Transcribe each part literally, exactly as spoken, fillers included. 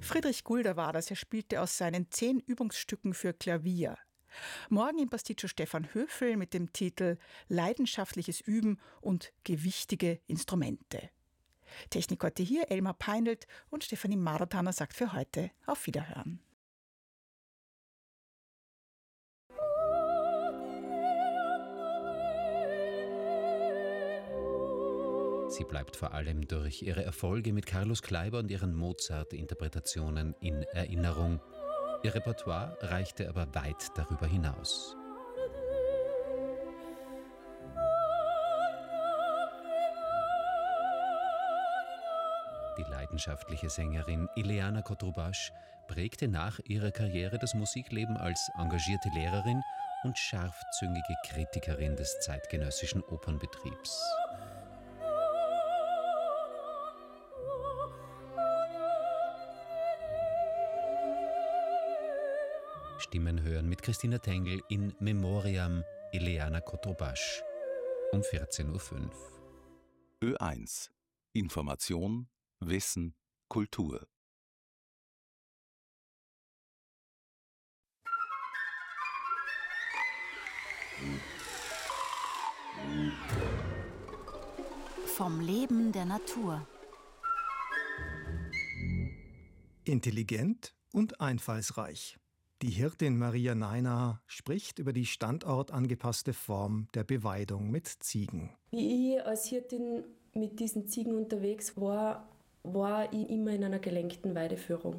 Friedrich Gulder war das. Er spielte aus seinen zehn Übungsstücken für Klavier. Morgen im Pasticcio Stefan Höfel mit dem Titel Leidenschaftliches Üben und gewichtige Instrumente. Technik heute hier Elmar Peindelt und Stefanie Maratana sagt für heute auf Wiederhören. Sie bleibt vor allem durch ihre Erfolge mit Carlos Kleiber und ihren Mozart-Interpretationen in Erinnerung. Ihr Repertoire reichte aber weit darüber hinaus. Die leidenschaftliche Sängerin Ileana Cotrubas prägte nach ihrer Karriere das Musikleben als engagierte Lehrerin und scharfzüngige Kritikerin des zeitgenössischen Opernbetriebs. Stimmen hören mit Christina Tengel in Memoriam Ileana Cotrubas um vierzehn Uhr fünf. Ö eins. Information, Wissen, Kultur. Vom Leben der Natur. Intelligent und einfallsreich. Die Hirtin Maria Nainaer spricht über die standortangepasste Form der Beweidung mit Ziegen. Wie ich als Hirtin mit diesen Ziegen unterwegs war, war ich immer in einer gelenkten Weideführung.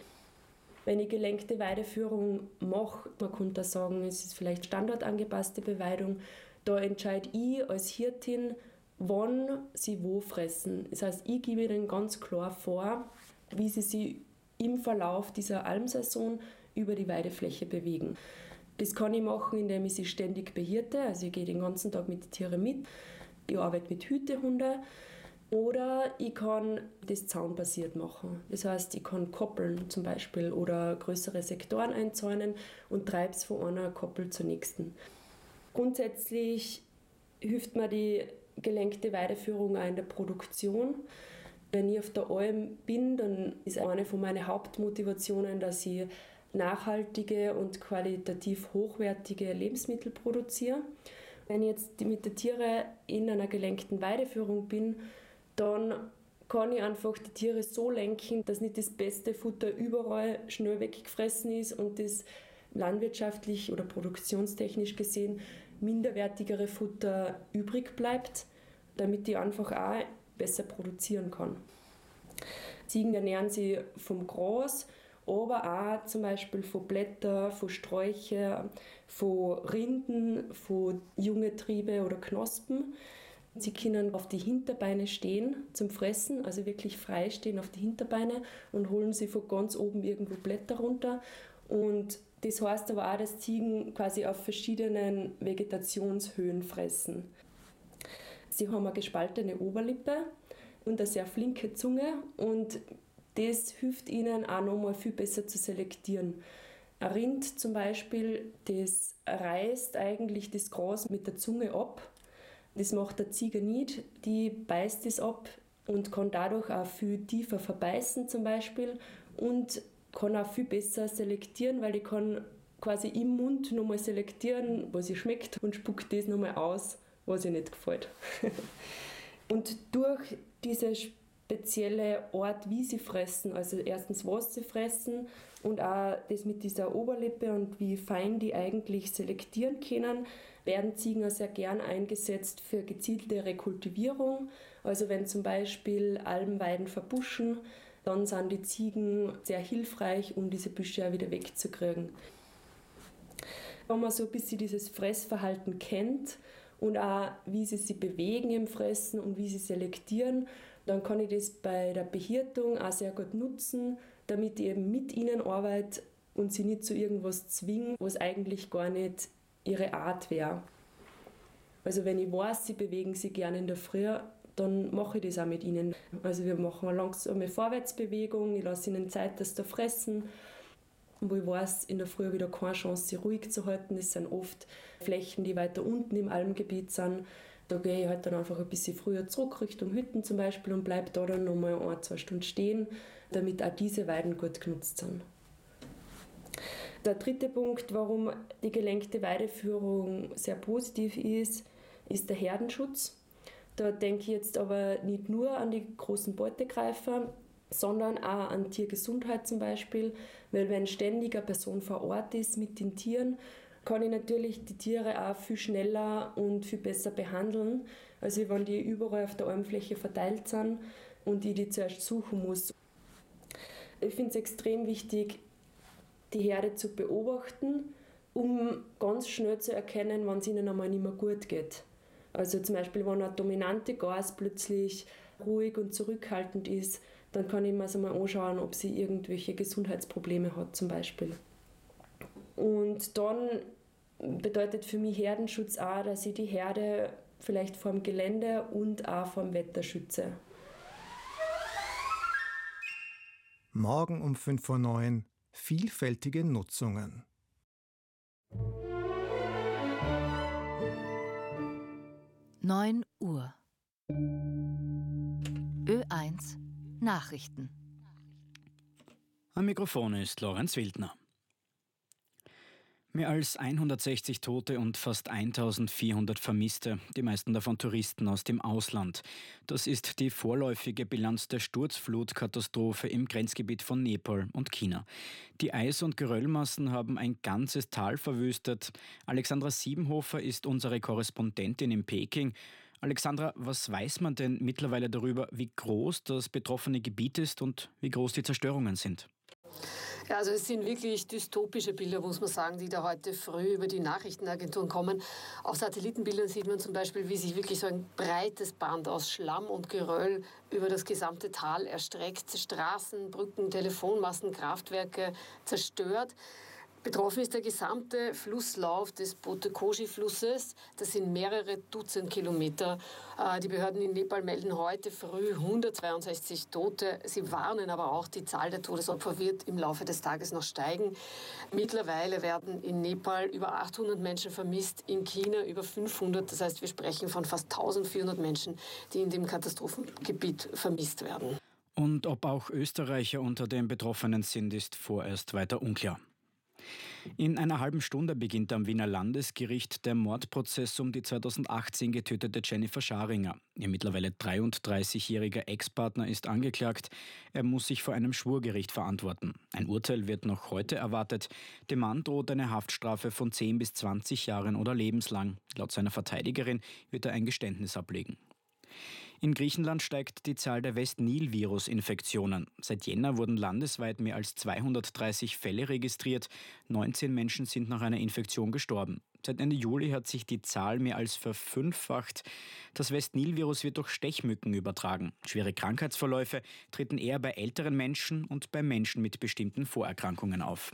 Wenn ich gelenkte Weideführung mache, man könnte sagen, es ist vielleicht standortangepasste Beweidung, da entscheide ich als Hirtin, wann sie wo fressen. Das heißt, ich gebe ihnen ganz klar vor, wie sie sich im Verlauf dieser Almsaison über die Weidefläche bewegen. Das kann ich machen, indem ich sie ständig behirte, also ich gehe den ganzen Tag mit den Tieren mit. Ich arbeite mit Hütehunden oder ich kann das zaunbasiert machen. Das heißt, ich kann koppeln zum Beispiel oder größere Sektoren einzäunen und treibe es von einer Koppel zur nächsten. Grundsätzlich hilft mir die gelenkte Weideführung auch in der Produktion. Wenn ich auf der Alm bin, dann ist eine von meinen Hauptmotivationen, dass ich nachhaltige und qualitativ hochwertige Lebensmittel produziere. Wenn ich jetzt mit den Tieren in einer gelenkten Weideführung bin, dann kann ich einfach die Tiere so lenken, dass nicht das beste Futter überall schnell weggefressen ist und das landwirtschaftlich oder produktionstechnisch gesehen minderwertigere Futter übrig bleibt, damit ich einfach auch besser produzieren kann. Ziegen ernähren sich vom Gras, aber auch zum Beispiel von Blättern, von Sträuchern, von Rinden, von jungen Triebe oder Knospen. Sie können auf die Hinterbeine stehen zum Fressen, also wirklich frei stehen auf die Hinterbeine und holen sie von ganz oben irgendwo Blätter runter. Und das heißt aber auch, dass Ziegen quasi auf verschiedenen Vegetationshöhen fressen. Sie haben eine gespaltene Oberlippe und eine sehr flinke Zunge und das hilft ihnen auch noch mal viel besser zu selektieren. Ein Rind zum Beispiel, das reißt eigentlich das Gras mit der Zunge ab. Das macht der Ziege nicht, die beißt es ab und kann dadurch auch viel tiefer verbeißen zum Beispiel und kann auch viel besser selektieren, weil die kann quasi im Mund nochmal selektieren, was ihr schmeckt und spuckt das nochmal aus, was ihr nicht gefällt. Und durch diese spezielle Art, wie sie fressen, also erstens, was sie fressen und auch das mit dieser Oberlippe und wie fein die eigentlich selektieren können, werden Ziegen auch sehr gern eingesetzt für gezielte Rekultivierung. Also wenn zum Beispiel Almweiden verbuschen, dann sind die Ziegen sehr hilfreich, um diese Büsche auch wieder wegzukriegen. Wenn man so ein bisschen dieses Fressverhalten kennt und auch wie sie sich bewegen im Fressen und wie sie selektieren, dann kann ich das bei der Behirtung auch sehr gut nutzen, damit ich eben mit ihnen arbeite und sie nicht zu irgendwas zwinge, was eigentlich gar nicht ihre Art wäre. Also wenn ich weiß, sie bewegen sich gerne in der Früh, dann mache ich das auch mit ihnen. Also wir machen eine langsame Vorwärtsbewegung, ich lasse ihnen Zeit, dass sie fressen. Wo ich weiß, in der Früh wieder keine Chance, sie ruhig zu halten. Das sind oft Flächen, die weiter unten im Almgebiet sind. Da gehe ich halt dann einfach ein bisschen früher zurück, Richtung Hütten zum Beispiel, und bleibe da dann nochmal ein, zwei Stunden stehen, damit auch diese Weiden gut genutzt sind. Der dritte Punkt, warum die gelenkte Weideführung sehr positiv ist, ist der Herdenschutz. Da denke ich jetzt aber nicht nur an die großen Beutegreifer, sondern auch an Tiergesundheit zum Beispiel, weil wenn ständig eine Person vor Ort ist mit den Tieren, kann ich natürlich die Tiere auch viel schneller und viel besser behandeln, als wenn die überall auf der Almfläche verteilt sind und ich die zuerst suchen muss. Ich finde es extrem wichtig, die Herde zu beobachten, um ganz schnell zu erkennen, wann es ihnen einmal nicht mehr gut geht. Also zum Beispiel, wenn eine dominante Gans plötzlich ruhig und zurückhaltend ist, dann kann ich mir also mal anschauen, ob sie irgendwelche Gesundheitsprobleme hat zum Beispiel. Und dann bedeutet für mich Herdenschutz auch, dass ich die Herde vielleicht vor dem Gelände und auch vor dem Wetter schütze. Morgen um fünf Uhr neun vielfältige Nutzungen. neun Uhr. Ö eins Nachrichten. Am Mikrofon ist Lorenz Wildner. Mehr als hundertsechzig Tote und fast eintausendvierhundert Vermisste, die meisten davon Touristen aus dem Ausland. Das ist die vorläufige Bilanz der Sturzflutkatastrophe im Grenzgebiet von Nepal und China. Die Eis- und Geröllmassen haben ein ganzes Tal verwüstet. Alexandra Siebenhofer ist unsere Korrespondentin in Peking. Alexandra, was weiß man denn mittlerweile darüber, wie groß das betroffene Gebiet ist und wie groß die Zerstörungen sind? Ja, also es sind wirklich dystopische Bilder, muss man sagen, die da heute früh über die Nachrichtenagenturen kommen. Auf Satellitenbildern sieht man zum Beispiel, wie sich wirklich so ein breites Band aus Schlamm und Geröll über das gesamte Tal erstreckt. Straßen, Brücken, Telefonmasten, Kraftwerke zerstört. Betroffen ist der gesamte Flusslauf des Botkoshi-Flusses. Das sind mehrere Dutzend Kilometer. Die Behörden in Nepal melden heute früh hundertzweiundsechzig Tote. Sie warnen aber auch, die Zahl der Todesopfer wird im Laufe des Tages noch steigen. Mittlerweile werden in Nepal über achthundert Menschen vermisst, in China über fünfhundert. Das heißt, wir sprechen von fast eintausendvierhundert Menschen, die in dem Katastrophengebiet vermisst werden. Und ob auch Österreicher unter den Betroffenen sind, ist vorerst weiter unklar. In einer halben Stunde beginnt am Wiener Landesgericht der Mordprozess um die zweitausendachtzehn getötete Jennifer Scharinger. Ihr mittlerweile dreiunddreißigjähriger Ex-Partner ist angeklagt. Er muss sich vor einem Schwurgericht verantworten. Ein Urteil wird noch heute erwartet. Dem Mann droht eine Haftstrafe von zehn bis zwanzig Jahren oder lebenslang. Laut seiner Verteidigerin wird er ein Geständnis ablegen. In Griechenland steigt die Zahl der West-Nil-Virus-Infektionen. Seit Jänner wurden landesweit mehr als zweihundertdreißig Fälle registriert. neunzehn Menschen sind nach einer Infektion gestorben. Seit Ende Juli hat sich die Zahl mehr als verfünffacht. Das West-Nil-Virus wird durch Stechmücken übertragen. Schwere Krankheitsverläufe treten eher bei älteren Menschen und bei Menschen mit bestimmten Vorerkrankungen auf.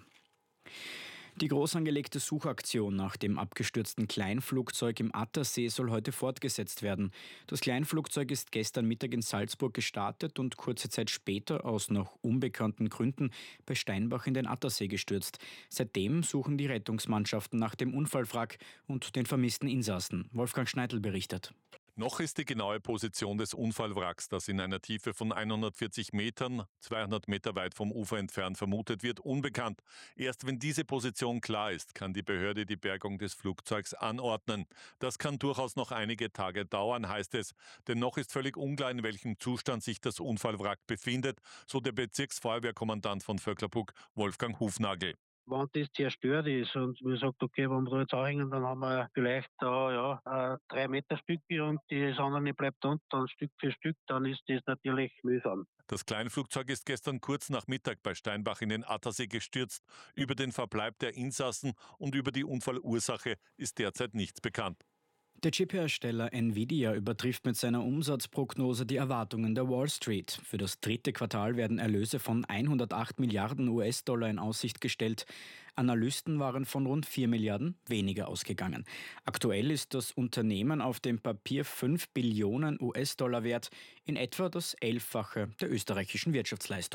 Die groß angelegte Suchaktion nach dem abgestürzten Kleinflugzeug im Attersee soll heute fortgesetzt werden. Das Kleinflugzeug ist gestern Mittag in Salzburg gestartet und kurze Zeit später aus noch unbekannten Gründen bei Steinbach in den Attersee gestürzt. Seitdem suchen die Rettungsmannschaften nach dem Unfallwrack und den vermissten Insassen. Wolfgang Schneidl berichtet. Noch ist die genaue Position des Unfallwracks, das in einer Tiefe von hundertvierzig Metern, zweihundert Meter weit vom Ufer entfernt vermutet wird, unbekannt. Erst wenn diese Position klar ist, kann die Behörde die Bergung des Flugzeugs anordnen. Das kann durchaus noch einige Tage dauern, heißt es. Denn noch ist völlig unklar, in welchem Zustand sich das Unfallwrack befindet, so der Bezirksfeuerwehrkommandant von Vöcklerbruck, Wolfgang Hufnagel. Wenn das zerstört ist und man sagt, okay, wenn wir da jetzt anhängen, dann haben wir vielleicht da ja, ein drei Meter Stücke und das andere bleibt unten, Stück für Stück, dann ist das natürlich mühsam. Das Kleinflugzeug ist gestern kurz nach Mittag bei Steinbach in den Attersee gestürzt. Über den Verbleib der Insassen und über die Unfallursache ist derzeit nichts bekannt. Der Chip-Hersteller Nvidia übertrifft mit seiner Umsatzprognose die Erwartungen der Wall Street. Für das dritte Quartal werden Erlöse von hundertacht Milliarden U S-Dollar in Aussicht gestellt. Analysten waren von rund vier Milliarden weniger ausgegangen. Aktuell ist das Unternehmen auf dem Papier fünf Billionen U S-Dollar wert, in etwa das Elffache der österreichischen Wirtschaftsleistung.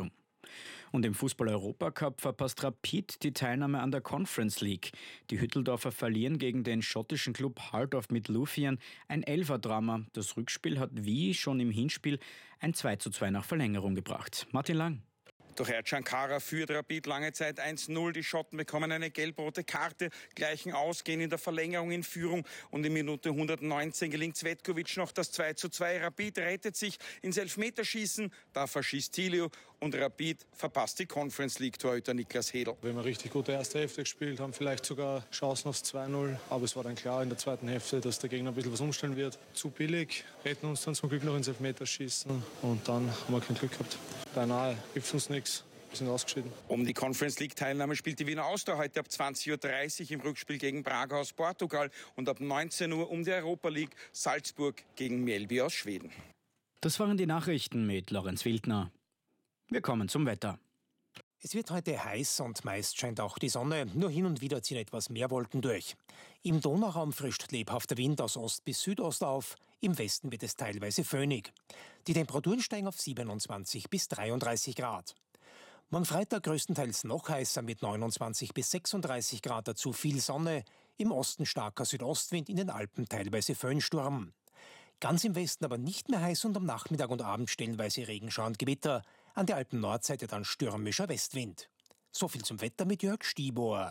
Und im Fußball-Europacup verpasst Rapid die Teilnahme an der Conference League. Die Hütteldorfer verlieren gegen den schottischen Club Heart of Midlothian ein Elferdrama. Das Rückspiel hat wie schon im Hinspiel ein zwei zu zwei nach Verlängerung gebracht. Martin Lang. Durch Ercan Kara führt Rapid lange Zeit eins null. Die Schotten bekommen eine gelb-rote Karte, gleichen aus, gehen in der Verlängerung in Führung. Und in Minute hundertneunzehn gelingt Cvetkovic noch das zwei zu zwei. Rapid rettet sich ins Elfmeterschießen. Da verschießt Tilio und Rapid verpasst die Conference League-Torhüter Niklas Hedl. Wir haben eine richtig gute erste Hälfte gespielt, haben vielleicht sogar Chancen aufs zwei null. Aber es war dann klar in der zweiten Hälfte, dass der Gegner ein bisschen was umstellen wird. Zu billig, retten uns dann zum Glück noch ins Elfmeterschießen. Und dann haben wir kein Glück gehabt. Beinahe gibt es uns nichts. Wir sind ausgeschieden. Um die Conference League-Teilnahme spielt die Wiener Austria heute ab zwanzig Uhr dreißig im Rückspiel gegen Braga aus Portugal und ab neunzehn Uhr um die Europa League Salzburg gegen Mjällby aus Schweden. Das waren die Nachrichten mit Lorenz Wildner. Wir kommen zum Wetter. Es wird heute heiß und meist scheint auch die Sonne, nur hin und wieder ziehen etwas mehr Wolken durch. Im Donauraum frischt lebhafter Wind aus Ost bis Südost auf, im Westen wird es teilweise föhnig. Die Temperaturen steigen auf siebenundzwanzig bis dreiunddreißig Grad. Morgen Freitag größtenteils noch heißer mit neunundzwanzig bis sechsunddreißig Grad, dazu viel Sonne, im Osten starker Südostwind, in den Alpen teilweise Föhnsturm. Ganz im Westen aber nicht mehr heiß und am Nachmittag und Abend stellenweise Regenschauer und Gewitter, an der Alpen-Nordseite dann stürmischer Westwind. So viel zum Wetter mit Jörg Stiebohr.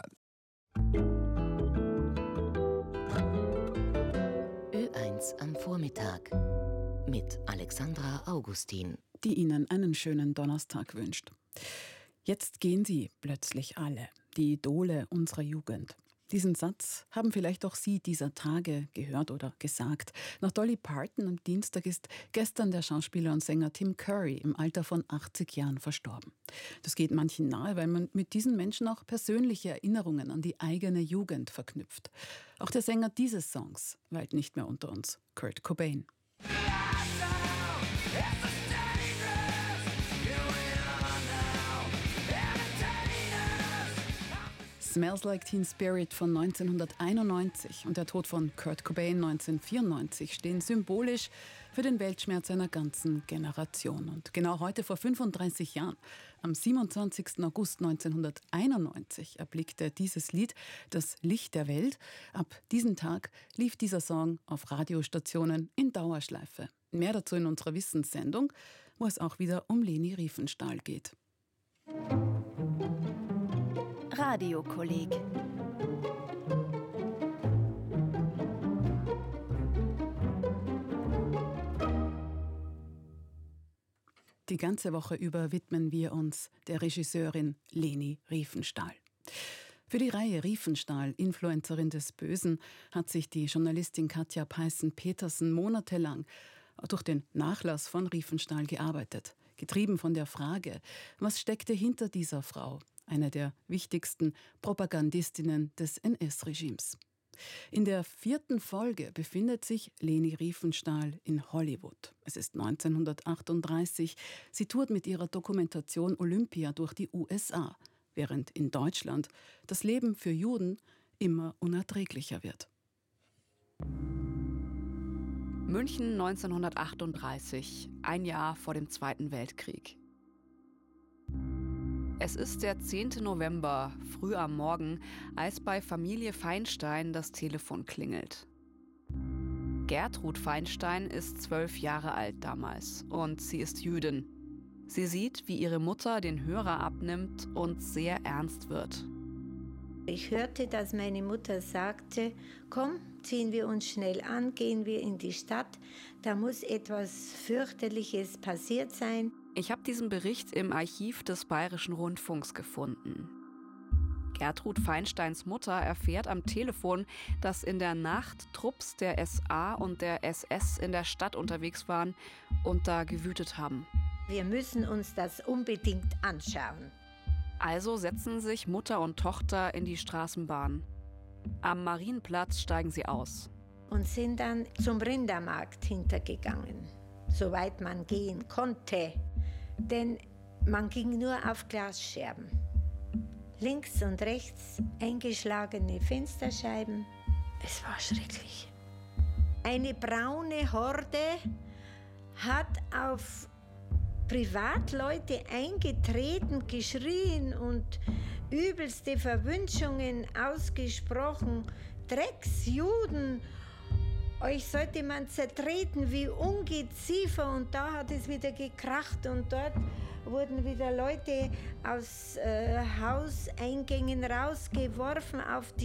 Ö eins am Vormittag mit Alexandra Augustin, die Ihnen einen schönen Donnerstag wünscht. Jetzt gehen sie plötzlich alle, die Idole unserer Jugend. Diesen Satz haben vielleicht auch Sie dieser Tage gehört oder gesagt. Nach Dolly Parton am Dienstag ist gestern der Schauspieler und Sänger Tim Curry im Alter von achtzig Jahren verstorben. Das geht manchen nahe, weil man mit diesen Menschen auch persönliche Erinnerungen an die eigene Jugend verknüpft. Auch der Sänger dieses Songs weilt nicht mehr unter uns, Kurt Cobain. Smells Like Teen Spirit von neunzehnhunderteinundneunzig und der Tod von Kurt Cobain neunzehnhundertvierundneunzig stehen symbolisch für den Weltschmerz einer ganzen Generation. Und genau heute vor fünfunddreißig Jahren, am siebenundzwanzigsten August neunzehnhunderteinundneunzig, erblickte dieses Lied das Licht der Welt. Ab diesem Tag lief dieser Song auf Radiostationen in Dauerschleife. Mehr dazu in unserer Wissenssendung, wo es auch wieder um Leni Riefenstahl geht. Radiokolleg. Die ganze Woche über widmen wir uns der Regisseurin Leni Riefenstahl. Für die Reihe Riefenstahl, Influencerin des Bösen, hat sich die Journalistin Katja Peißen-Petersen monatelang durch den Nachlass von Riefenstahl gearbeitet. Getrieben von der Frage, was steckte hinter dieser Frau? Eine der wichtigsten Propagandistinnen des N S-Regimes. In der vierten Folge befindet sich Leni Riefenstahl in Hollywood. Es ist neunzehnhundertachtunddreißig. Sie tourt mit ihrer Dokumentation Olympia durch die U S A, während in Deutschland das Leben für Juden immer unerträglicher wird. München neunzehnhundertachtunddreißig, ein Jahr vor dem Zweiten Weltkrieg. Es ist der zehnte November, früh am Morgen, als bei Familie Feinstein das Telefon klingelt. Gertrud Feinstein ist zwölf Jahre alt damals und sie ist Jüdin. Sie sieht, wie ihre Mutter den Hörer abnimmt und sehr ernst wird. Ich hörte, dass meine Mutter sagte, komm, ziehen wir uns schnell an, gehen wir in die Stadt, da muss etwas fürchterliches passiert sein. Ich habe diesen Bericht im Archiv des Bayerischen Rundfunks gefunden. Gertrud Feinsteins Mutter erfährt am Telefon, dass in der Nacht Trupps der S A und der S S in der Stadt unterwegs waren und da gewütet haben. Wir müssen uns das unbedingt anschauen. Also setzen sich Mutter und Tochter in die Straßenbahn. Am Marienplatz steigen sie aus. Und sind dann zum Rindermarkt hintergegangen, soweit man gehen konnte. Denn man ging nur auf Glasscherben. Links und rechts eingeschlagene Fensterscheiben. Es war schrecklich. Eine braune Horde hat auf Privatleute eingetreten, geschrien und übelste Verwünschungen ausgesprochen. Drecksjuden, euch sollte man zertreten wie Ungeziefer. Und da hat es wieder gekracht und dort wurden wieder Leute aus äh, Hauseingängen rausgeworfen auf die